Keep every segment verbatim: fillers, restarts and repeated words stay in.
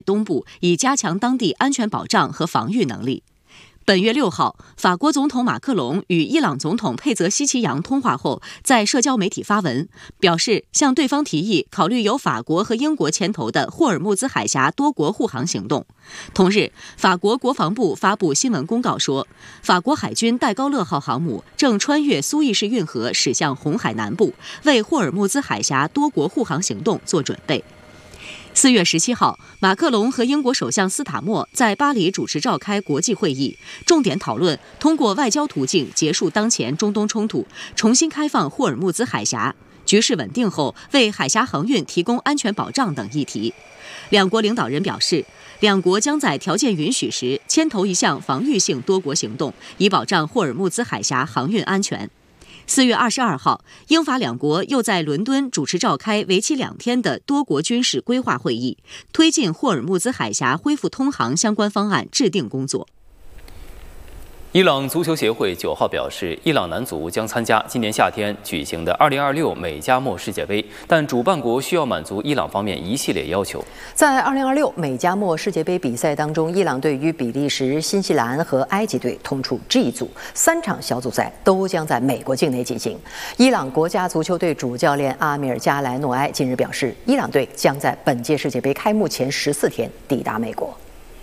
东部，以加强当地安全保障和防御能力。本月六号，法国总统马克龙与伊朗总统佩泽西奇扬通话后，在社交媒体发文，表示向对方提议考虑由法国和英国牵头的霍尔木兹海峡多国护航行动。同日，法国国防部发布新闻公告说，法国海军戴高乐号航母正穿越苏伊士运河驶向红海南部，为霍尔木兹海峡多国护航行动做准备。四月十七号，马克龙和英国首相斯塔默在巴黎主持召开国际会议，重点讨论通过外交途径结束当前中东冲突，重新开放霍尔木兹海峡，局势稳定后为海峡航运提供安全保障等议题。两国领导人表示，两国将在条件允许时牵头一项防御性多国行动，以保障霍尔木兹海峡航运安全。四月二十二号，英法两国又在伦敦主持召开为期两天的多国军事规划会议，推进霍尔木兹海峡恢复通航相关方案制定工作。 伊朗足球协会九号表示，伊朗男足将参加今年夏天举行的二零二六美加墨世界杯，但主办国需要满足伊朗方面一系列要求。 在二零二六美加墨世界杯比赛当中，伊朗队与比利时、新西兰和埃及队同处 G 组，三场小组赛都将在美国境内进行。伊朗国家足球队主教练阿米尔加莱诺埃近日表示，伊朗队将在本届世界杯开幕前十四天抵达美国。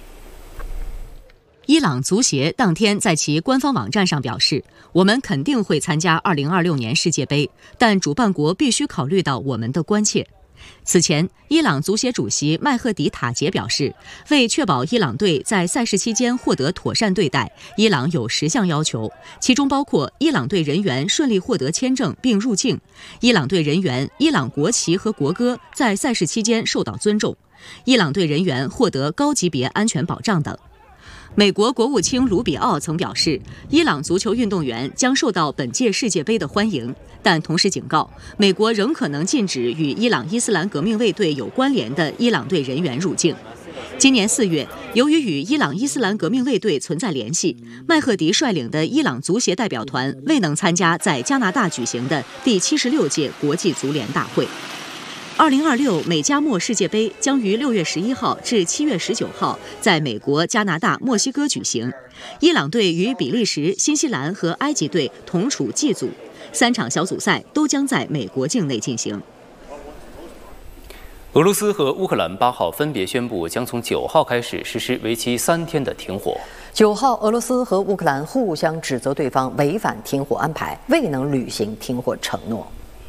伊朗足协当天在其官方网站上表示，我们肯定会参加二零二六年世界杯，但主办国必须考虑到我们的关切。此前，伊朗足协主席麦赫迪塔杰表示，为确保伊朗队在赛事期间获得妥善对待，伊朗有十项要求，其中包括伊朗队人员顺利获得签证并入境，伊朗队人员伊朗国旗和国歌在赛事期间受到尊重，伊朗队人员获得高级别安全保障等。美国国务卿卢比奥曾表示，伊朗足球运动员将受到本届世界杯的欢迎，但同时警告，美国仍可能禁止与伊朗伊斯兰革命卫队有关联的伊朗队人员入境。今年四月，由于与伊朗伊斯兰革命卫队存在联系，麦赫迪率领的伊朗足协代表团未能参加在加拿大举行的第七十六届国际足联大会。二零二六美加墨世界杯将于六月十一号至七月十九号在美国、加拿大、墨西哥举行。伊朗队与比利时、新西兰和埃及队同处 G 组，三场小组赛都将在美国境内进行。 俄罗斯和乌克兰八号分别宣布，将从九号开始实施为期三天的停火。 九号，俄罗斯和乌克兰互相指责对方违反停火安排，未能履行停火承诺。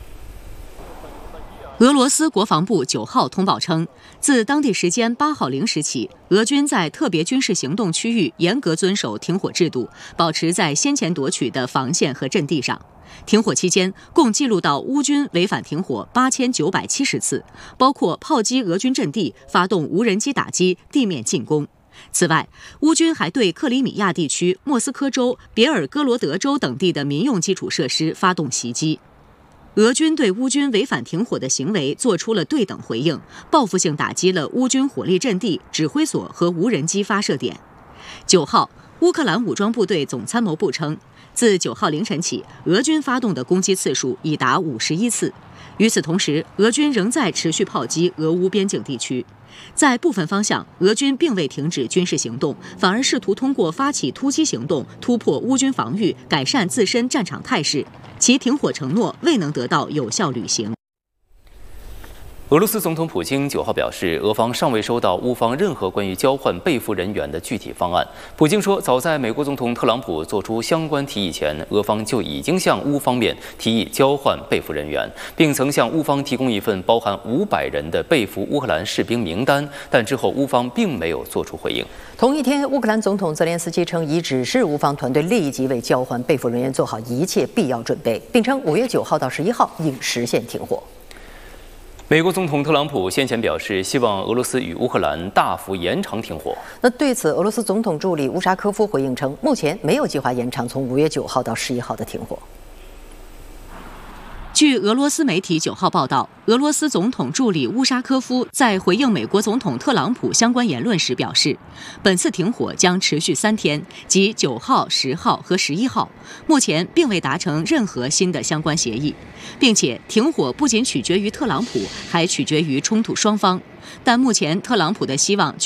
俄罗斯国防部九号通报称，自当地时间八号零时起，俄军在特别军事行动区域严格遵守停火制度，保持在先前夺取的防线和阵地上。停火期间，共记录到乌军违反停火八千九百七十次，包括炮击俄军阵地、发动无人机打击、地面进攻。此外，乌军还对克里米亚地区、莫斯科州、别尔哥罗德州等地的民用基础设施发动袭击。俄军对乌军违反停火的行为做出了对等回应，报复性打击了乌军火力阵地、指挥所和无人机发射点。九号，乌克兰武装部队总参谋部称，自九号凌晨起，俄军发动的攻击次数已达五十一次。与此同时，俄军仍在持续炮击俄乌边境地区。在部分方向，俄军并未停止军事行动，反而试图通过发起突击行动突破乌军防御，改善自身战场态势。其停火承诺未能得到有效履行。 俄罗斯总统普京九号表示，俄方尚未收到乌方任何关于交换被俘人员的具体方案。普京说，早在美国总统特朗普做出相关提议前，俄方就已经向乌方面提议交换被俘人员，并曾向乌方提供一份包含五百人的被俘乌克兰士兵名单，但之后乌方并没有做出回应。 同一天，乌克兰总统泽连斯基称，已指示乌方团队立即为交换被俘人员做好一切必要准备，并称五月九号到十一号应实现停火。 美国总统特朗普先前表示，希望俄罗斯与乌克兰大幅延长停火。 那对此，俄罗斯总统助理乌沙科夫回应称，目前没有计划延长从五月九号到十一号的停火。 据俄罗斯媒体九号报道，俄罗斯总统助理乌沙科夫在回应美国总统特朗普相关言论时表示，本次停火将持续三天，即九号、十号和十一号，目前并未达成任何新的相关协议，并且停火不仅取决于特朗普，还取决于冲突双方。但目前特朗普的希望